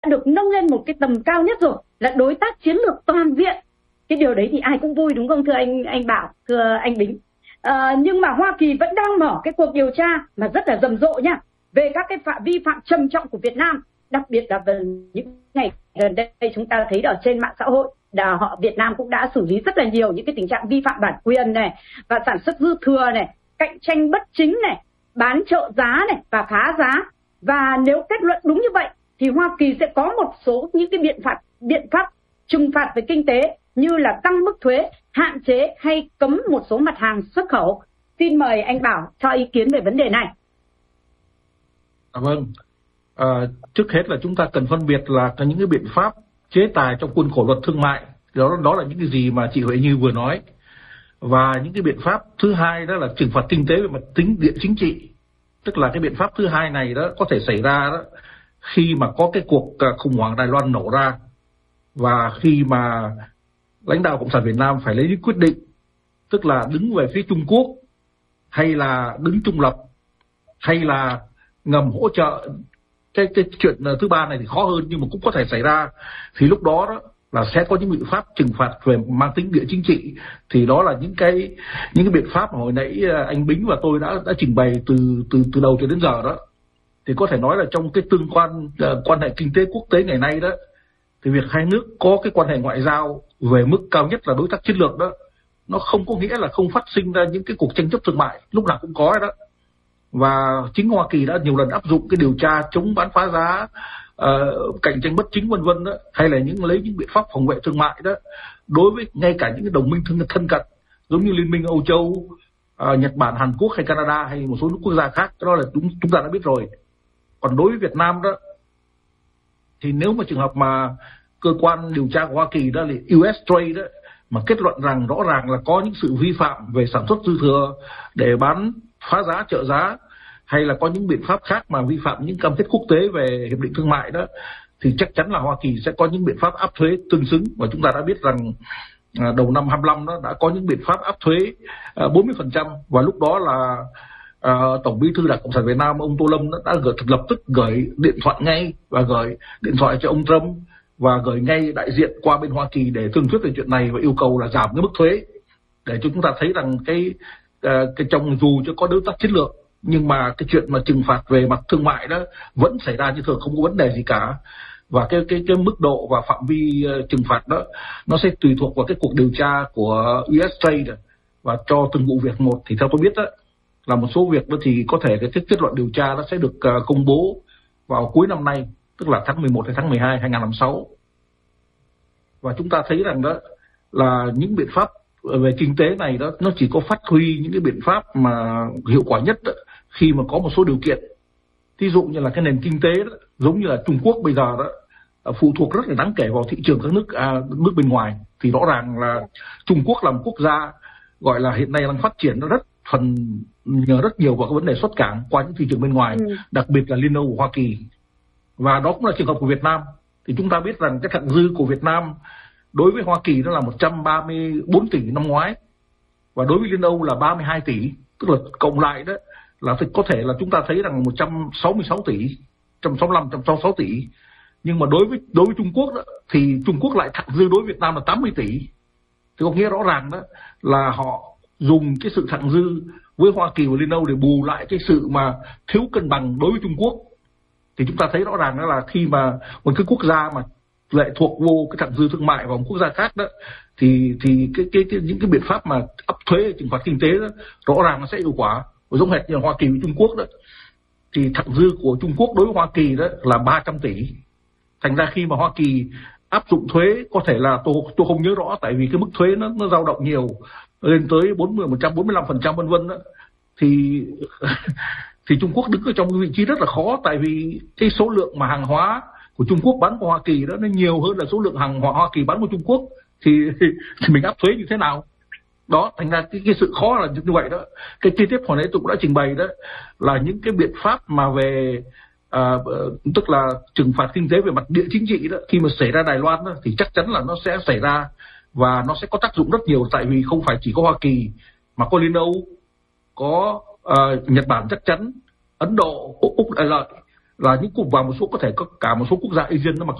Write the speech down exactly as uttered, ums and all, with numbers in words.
được nâng lên một cái tầm cao nhất rồi, là đối tác chiến lược toàn diện. Cái điều đấy thì ai cũng vui, đúng không thưa anh anh Bảo, thưa anh Bính? À, nhưng mà Hoa Kỳ vẫn đang mở cái cuộc điều tra mà rất là rầm rộ nha, về các cái phạm vi phạm trầm trọng của Việt Nam, đặc biệt là về những ngày gần đây chúng ta thấy ở trên mạng xã hội, là họ Việt Nam cũng đã xử lý rất là nhiều những cái tình trạng vi phạm bản quyền này, và sản xuất dư thừa này, cạnh tranh bất chính này, bán trợ giá này và phá giá. Và nếu kết luận đúng như vậy thì Hoa Kỳ sẽ có một số những cái biện pháp biện pháp trừng phạt về kinh tế, như là tăng mức thuế, hạn chế hay cấm một số mặt hàng xuất khẩu. Xin mời anh Bảo cho ý kiến về vấn đề này. Cảm ơn. À, trước hết là chúng ta cần phân biệt là có những cái biện pháp chế tài trong khuôn khổ luật thương mại, đó đó là những cái gì mà chị Huệ Như vừa nói, và những cái biện pháp thứ hai đó là trừng phạt kinh tế về mặt tính địa chính trị. Tức là cái biện pháp thứ hai này đó có thể xảy ra đó khi mà có cái cuộc khủng hoảng Đài Loan nổ ra, và khi mà lãnh đạo Cộng sản Việt Nam phải lấy những quyết định, tức là đứng về phía Trung Quốc hay là đứng trung lập, hay là ngầm hỗ trợ. Cái, cái chuyện thứ ba này thì khó hơn nhưng mà cũng có thể xảy ra, thì lúc đó đó là sẽ có những biện pháp trừng phạt về mang tính địa chính trị. Thì đó là những cái những cái biện pháp mà hồi nãy anh Bính và tôi đã đã trình bày từ từ từ đầu cho đến giờ đó. Thì có thể nói là trong cái tương quan uh, quan hệ kinh tế quốc tế ngày nay đó, thì việc hai nước có cái quan hệ ngoại giao về mức cao nhất là đối tác chiến lược đó, nó không có nghĩa là không phát sinh ra những cái cuộc tranh chấp thương mại, lúc nào cũng có đó. Và chính Hoa Kỳ đã nhiều lần áp dụng cái điều tra chống bán phá giá, uh, cạnh tranh bất chính vân vân đó, hay là những lấy những biện pháp phòng vệ thương mại đó đối với ngay cả những cái đồng minh thân, thân cận giống như Liên minh Âu Châu, uh, Nhật Bản, Hàn Quốc hay Canada hay một số nước quốc gia khác. Đó là chúng, chúng ta đã biết rồi. Còn đối với Việt Nam đó thì nếu mà trường hợp mà cơ quan điều tra của Hoa Kỳ đó là u ét Trade đó mà kết luận rằng rõ ràng là có những sự vi phạm về sản xuất dư thừa để bán phá giá, trợ giá, hay là có những biện pháp khác mà vi phạm những cam kết quốc tế về hiệp định thương mại đó, thì chắc chắn là Hoa Kỳ sẽ có những biện pháp áp thuế tương xứng. Và chúng ta đã biết rằng đầu năm hai mươi lăm đó đã có những biện pháp áp thuế bốn mươi phần trăm, và lúc đó là uh, Tổng Bí thư Đảng Cộng sản Việt Nam ông Tô Lâm đã gửi, lập tức gửi điện thoại ngay và gửi điện thoại cho ông Trump và gửi ngay đại diện qua bên Hoa Kỳ để thương thuyết về chuyện này và yêu cầu là giảm cái mức thuế, để cho chúng ta thấy rằng cái uh, cái trong dù cho có đối tác chiến lược nhưng mà cái chuyện mà trừng phạt về mặt thương mại đó vẫn xảy ra như thường, không có vấn đề gì cả. Và cái cái cái mức độ và phạm vi uh, trừng phạt đó nó sẽ tùy thuộc vào cái cuộc điều tra của u ét Trade, và cho từng vụ việc một. Thì theo tôi biết đó là một số việc đó thì có thể cái kết luận điều tra nó sẽ được uh, công bố vào cuối năm nay, tức là tháng mười một hay tháng mười hai hai nghìn không trăm lẻ sáu. Và chúng ta thấy rằng đó là những biện pháp về kinh tế này đó nó chỉ có phát huy những cái biện pháp mà hiệu quả nhất đó, khi mà có một số điều kiện. Ví dụ như là cái nền kinh tế đó, giống như là Trung Quốc bây giờ đó phụ thuộc rất là đáng kể vào thị trường các nước à, nước bên ngoài, thì rõ ràng là Trung Quốc là một quốc gia gọi là hiện nay đang phát triển nó rất phần nhờ rất nhiều vào cái vấn đề xuất cảng qua những thị trường bên ngoài, ừ. đặc biệt là Liên Âu của Hoa Kỳ. Và đó cũng là trường hợp của Việt Nam. Thì chúng ta biết rằng cái thặng dư của Việt Nam đối với Hoa Kỳ nó là một trăm ba mươi bốn tỷ năm ngoái, và đối với Liên Âu là ba mươi hai tỷ, tức là cộng lại đó là có thể là chúng ta thấy rằng một trăm sáu mươi sáu tỷ, một trăm sáu mươi lăm, một trăm sáu mươi sáu tỷ. Nhưng mà đối với đối với Trung Quốc đó, thì Trung Quốc lại thặng dư đối với Việt Nam là tám mươi tỷ. Thì có nghĩa rõ ràng đó là họ dùng cái sự thặng dư với Hoa Kỳ và Liên Âu để bù lại cái sự mà thiếu cân bằng đối với Trung Quốc. Thì chúng ta thấy rõ ràng đó là khi mà một cái quốc gia mà lệ thuộc vô cái thặng dư thương mại vào một quốc gia khác đó, thì thì cái cái, cái những cái biện pháp mà áp thuế trừng phạt kinh tế đó rõ ràng nó sẽ hiệu quả. Và giống hệt như Hoa Kỳ với Trung Quốc đó, thì thặng dư của Trung Quốc đối với Hoa Kỳ đó là ba trăm tỷ. Thành ra khi mà Hoa Kỳ áp dụng thuế, có thể là tôi tôi không nhớ rõ, tại vì cái mức thuế nó nó dao động nhiều, lên tới bốn mươi, một trăm bốn mươi lăm phần trăm vân vân đó, thì thì Trung Quốc đứng ở trong cái vị trí rất là khó, tại vì cái số lượng mà hàng hóa của Trung Quốc bán qua Hoa Kỳ đó nó nhiều hơn là số lượng hàng hóa Hoa Kỳ bán qua Trung Quốc, thì, thì mình áp thuế như thế nào? Đó, thành ra cái, cái sự khó là như vậy đó. Cái chi tiết hồi nãy tôi cũng đã trình bày đó là những cái biện pháp mà về à, tức là trừng phạt kinh tế về mặt địa chính trị đó, khi mà xảy ra Đài Loan đó, thì chắc chắn là nó sẽ xảy ra và nó sẽ có tác dụng rất nhiều, tại vì không phải chỉ có Hoa Kỳ mà có Liên Âu, có uh, Nhật Bản chắc chắn, Ấn Độ, Úc, Úc Đại Lợi, là những cụm và một số có thể có cả một số quốc gia Asian nó mặc